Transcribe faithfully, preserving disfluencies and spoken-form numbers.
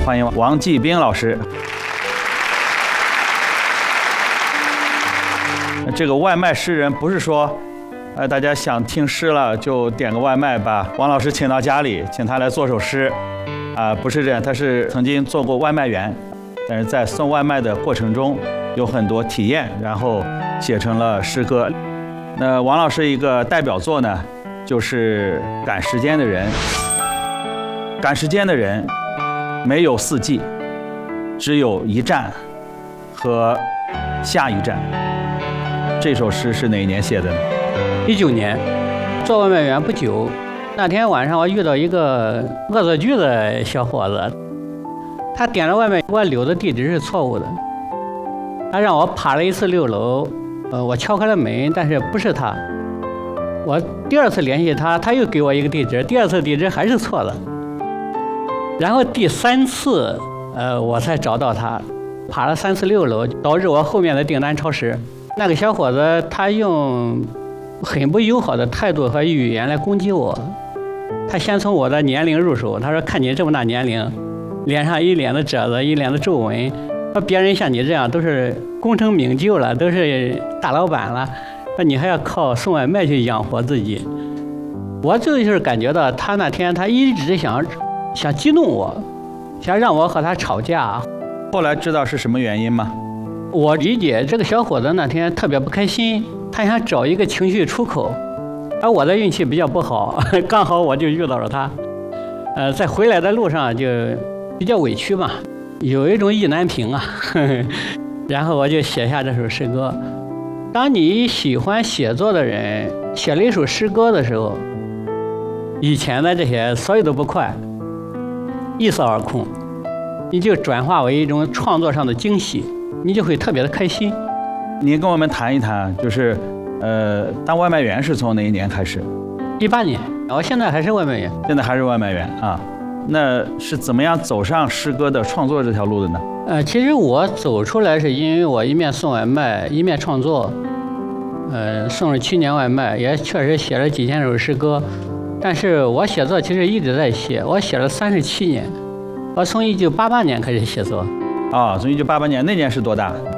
欢迎王继兵老师。这个外卖诗人不是说，呃，大家想听诗了就点个外卖，把王老师请到家里，请他来做首诗，啊、呃，不是这样，他是曾经做过外卖员，但是在送外卖的过程中有很多体验，然后写成了诗歌。那王老师一个代表作呢，就是《赶时间的人》。赶时间的人没有四季，只有一站和下一站。这首诗是哪一年写的呢？ 一九年，做外卖员不久，那天晚上我遇到一个恶作剧的小伙子，他点了外卖，我留的地址是错误的，他让我爬了一次六楼，呃，我敲开了门，但是不是他。我第二次联系他，他又给我一个地址，第二次地址还是错的。然后第三次，呃，我才找到他，爬了三次六楼，导致我后面的订单超时。那个小伙子他用很不友好的态度和语言来攻击我，他先从我的年龄入手，他说看你这么大年龄，脸上一脸的褶子，一脸的皱纹，说别人像你这样都是功成名就了，都是大老板了，说你还要靠送外卖去养活自己。我就是感觉到他那天他一直想想激怒我，想让我和他吵架。 后来知道是什么原因吗？ 我理解这个小伙子那天特别不开心，他想找一个情绪出口，而我的运气比较不好，刚好我就遇到了他。呃，在回来的路上就比较委屈嘛，有一种意难平啊。呵呵，然后我就写下这首诗歌。当你喜欢写作的人写了一首诗歌的时候，以前的这些所有的不快一扫而空，你就转化为一种创作上的惊喜，你就会特别的开心。 您跟我们谈一谈，就是呃，当外卖员是从哪一年开始？ 一八年，我现在还是外卖员。 现在还是外卖员啊？那是怎么样走上诗歌的创作这条路的呢？ 呃，其实我走出来是因为我一面送外卖，一面创作。呃，送了七年外卖，也确实写了几千首诗歌。但是我写作其实一直在写，我写了三十七年。我从一九八八年开始写作。 啊、哦，从一九八八年那年是多大？